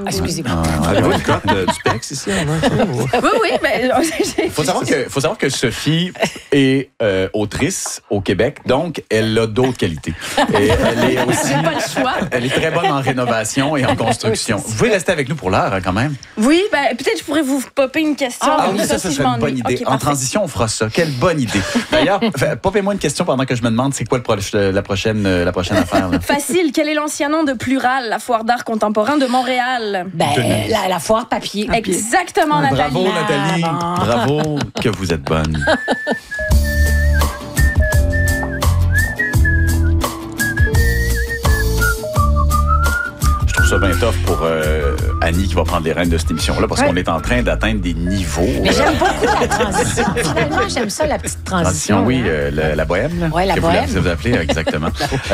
excusez-moi. Avez-vous le code du PEX ici? Oui, mais... Faut savoir que Sophie est autrice au Québec, donc elle a d'autres qualités. Et elle est aussi... J'ai pas le choix. Elle est très bonne en rénovation et en construction. Vous pouvez rester avec nous pour l'heure, quand même. Oui, peut-être je pourrais vous popper une question. Ah oui, ça serait une bonne idée. Okay, en transition, on fera ça. Quelle bonne idée. D'ailleurs, popez-moi une question pendant que je me demande c'est quoi la prochaine affaire. Là. Facile. Quel est l'ancien nom de Plural, la foire d'art contemporain de Montréal? La foire papier. Exactement, Nathalie. Bravo, Nathalie. Bravo que vous êtes bonne. Ça bien tough pour Annie qui va prendre les rênes de cette émission-là parce qu'on est en train d'atteindre des niveaux. Mais j'aime beaucoup la transition. Finalement, j'aime ça, la petite transition. Oui, la bohème. Oui, la bohème. Vous appelez, exactement.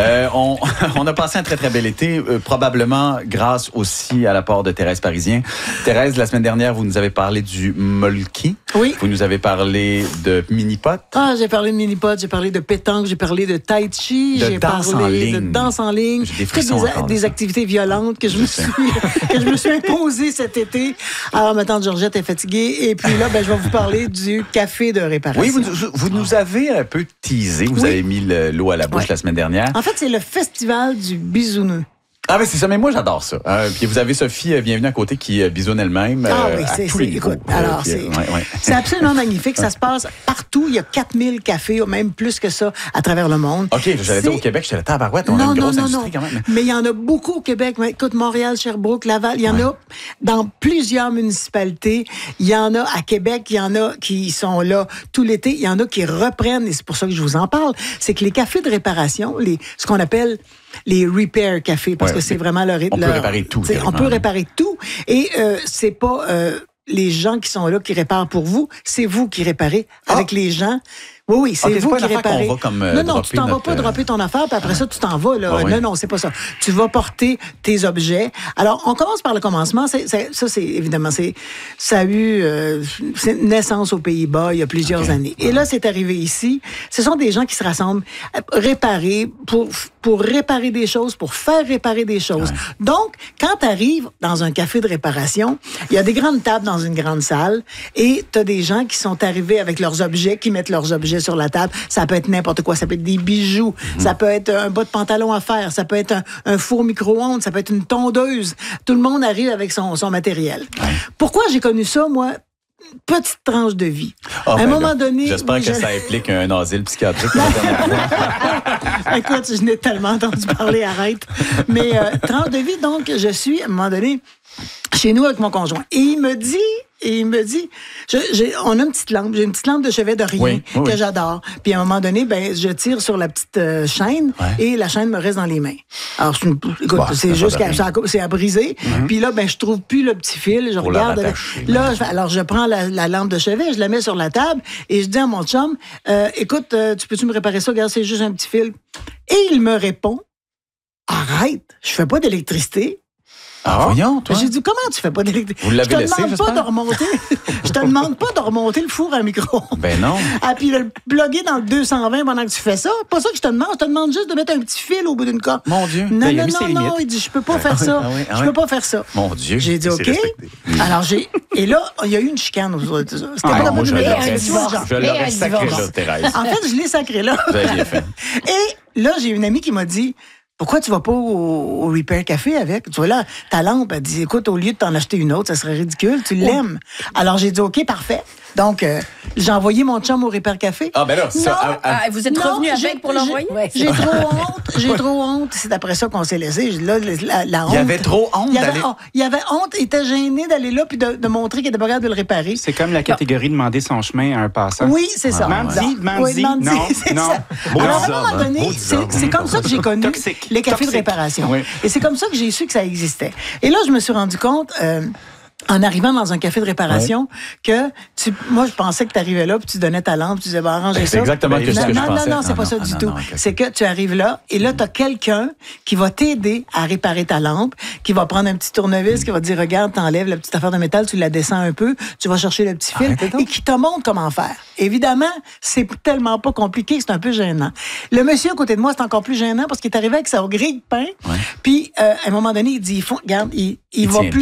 On a passé un très, très bel été, probablement grâce aussi à l'apport de Thérèse Parisien. Thérèse, la semaine dernière, vous nous avez parlé du molki. Oui. Vous nous avez parlé de mini-pot. Ah, j'ai parlé de mini-pot, j'ai parlé de pétanque, j'ai parlé de tai chi, j'ai parlé de danse en ligne. J'ai des frissons toutes des activités violentes que je me suis imposée cet été. Alors, ma tante Georgette est fatiguée. Et puis là, je vais vous parler du café de réparation. Oui, vous nous avez un peu teasé. Vous avez mis l'eau à la bouche la semaine dernière. En fait, c'est le festival du bisouneux. Ah oui, c'est ça, mais moi j'adore ça. Puis vous avez Sophie Bienvenue à côté qui bisonne elle-même à tous les niveaux. Alors, c'est absolument magnifique. Ça se passe partout. Il y a 4000 cafés, même plus que ça, à travers le monde. OK, j'allais dire au Québec, j'étais la tabarouette. On a une grosse industrie quand même. Mais il y en a beaucoup au Québec. Écoute, Montréal, Sherbrooke, Laval, il y en a dans plusieurs municipalités. Il y en a à Québec, il y en a qui sont là tout l'été. Il y en a qui reprennent, et c'est pour ça que je vous en parle, c'est que les cafés de réparation, ce qu'on appelle les repair cafés, parce que c'est vraiment leur... On peut réparer tout. On peut réparer tout. Et c'est pas les gens qui sont là qui réparent pour vous, c'est vous qui réparez avec les gens. Oui, c'est vous qui réparez. Non, tu t'en vas pas dropper ton affaire, puis après ça, tu t'en vas. Là. Non, c'est pas ça. Tu vas porter tes objets. Alors, on commence par le commencement. Ça, c'est évidemment, ça a eu naissance aux Pays-Bas il y a plusieurs années. Et là, c'est arrivé ici. Ce sont des gens qui se rassemblent réparer pour réparer des choses, pour faire réparer des choses. Ouais. Donc, quand tu arrives dans un café de réparation, il y a des grandes tables dans une grande salle et tu as des gens qui sont arrivés avec leurs objets, qui mettent leurs objets sur la table. Ça peut être n'importe quoi. Ça peut être des bijoux. Ça peut être un bas de pantalon à faire. Ça peut être un four micro-ondes. Ça peut être une tondeuse. Tout le monde arrive avec son matériel. Ouais. Pourquoi j'ai connu ça, moi? Petite tranche de vie. À un moment donné... J'espère que ça implique un asile psychiatrique. Écoute, je n'ai tellement entendu parler, arrête. Mais tranche de vie, donc, je suis, à un moment donné, chez nous avec mon conjoint. Et il me dit, on a une petite lampe, j'ai une petite lampe de chevet de rien que j'adore. Puis à un moment donné, je tire sur la petite chaîne et la chaîne me reste dans les mains. Alors, écoute, c'est juste c'est à briser. Puis là, je trouve plus le petit fil. Je regarde. Alors, je prends la lampe de chevet, je la mets sur la table et je dis à mon chum, écoute, tu peux-tu me réparer ça? Regarde, c'est juste un petit fil. Et il me répond, arrête, je fais pas d'électricité. Ah, voyons, toi. J'ai dit, comment tu fais pas d'électricité? Vous l'avez laissé, j'espère? Je te demande pas de remonter le four à micro. Ben non. Ah, puis le plugger dans le 220 pendant que tu fais ça. Pas ça que je te demande juste de mettre un petit fil au bout d'une corde. Mon Dieu. Non, il dit, je peux pas faire ça. Je peux pas faire ça. Mon Dieu. J'ai dit, OK. Alors, et là, il y a eu une chicane. C'était pas moi, je l'aurais sacré là, Thérèse. En fait, je l'ai sacré là. Vous avez bien fait. Et là, j'ai une amie qui m'a dit, pourquoi tu vas pas au Repair Café avec? Tu vois là, ta lampe, elle dit, écoute, au lieu de t'en acheter une autre, ça serait ridicule, tu l'aimes. Alors, j'ai dit, OK, parfait. Donc, j'ai envoyé mon chum au Repair Café. Ah, ben là, ça. Vous êtes revenu avec pour l'envoyer? J'ai trop honte. C'est après ça qu'on s'est laissé. Là, la honte. Il y avait trop honte d'aller. Il y avait honte, il était gêné d'aller là puis de montrer qu'il était pas capable de le réparer. C'est comme la catégorie demander son chemin à un passant. Oui, c'est ça. Mandi, non. Alors, à un moment donné, c'est comme ça que j'ai connu les cafés de réparation. Oui. Et c'est comme ça que j'ai su que ça existait. Et là, je me suis rendu compte... en arrivant dans un café de réparation, moi, je pensais que tu arrivais là, puis tu donnais ta lampe, tu disais, arrangez ça. C'est exactement ce que je pensais. Non, c'est pas ça du tout. C'est que tu arrives là, et là, tu as quelqu'un qui va t'aider à réparer ta lampe, qui va prendre un petit tournevis, qui va te dire, regarde, t'enlèves la petite affaire de métal, tu la descends un peu, tu vas chercher le petit fil, et qui te montre comment faire. Évidemment, c'est tellement pas compliqué, c'est un peu gênant. Le monsieur à côté de moi, c'est encore plus gênant, parce qu'il est arrivé avec sa grille de pain, puis à un moment donné, il dit, regarde, il va plus